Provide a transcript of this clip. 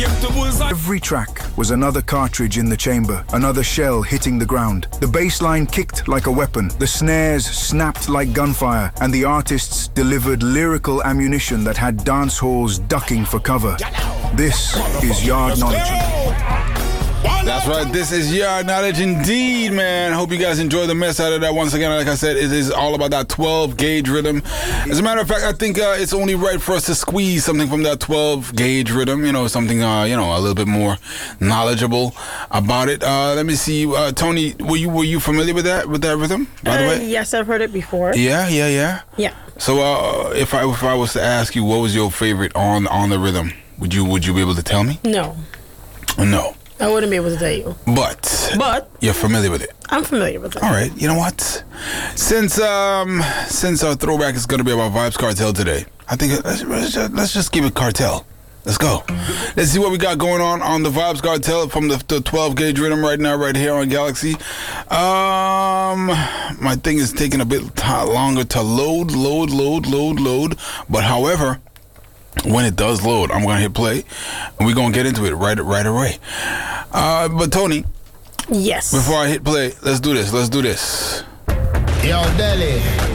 Every track was another cartridge in the chamber, another shell hitting the ground. The bass line kicked like a weapon, the snares snapped like gunfire, and the artists delivered lyrical ammunition that had dance halls ducking for cover. This is Yard Knowledge. That's right, this is Yard Knowledge indeed, man. Hope you guys enjoy the mess out of that. Once again, like I said, it is all about that 12-gauge rhythm. As a matter of fact, I think it's only right for us to squeeze something from that 12-gauge rhythm, you know, something, a little bit more knowledgeable about it. Let me see, Tony, were you familiar with that rhythm, by the way? Yes, I've heard it before. Yeah. Yeah. So if I was to ask you what was your favorite on the rhythm, would you be able to tell me? No. No. I wouldn't be able to tell you. But you're familiar with it. I'm familiar with it. All right. You know what? Since our throwback is going to be about Vybz Kartel today, I think let's just give it Cartel. Let's go. Let's see what we got going on the Vybz Kartel from the 12-gauge rhythm right now, right here on Galaxy. My thing is taking a bit longer to load. But however, when it does load, I'm going to hit play, and we're going to get into it right away. But Tony. Yes. Before I hit play, let's do this. Yo, Deli.